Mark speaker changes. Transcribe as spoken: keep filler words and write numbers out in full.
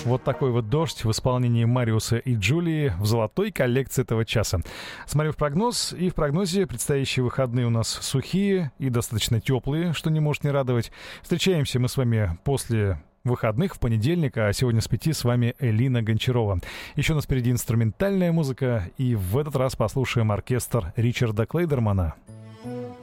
Speaker 1: Вот такой вот дождь в исполнении Мариуса и Джулии в золотой коллекции этого часа. Смотрю в прогноз, и в прогнозе предстоящие выходные у нас сухие и достаточно теплые, что не может не радовать. Встречаемся мы с вами после выходных в понедельник, а сегодня с пяти с вами Элина Гончарова. Еще у нас впереди инструментальная музыка, и в этот раз послушаем оркестр Ричарда Клейдермана.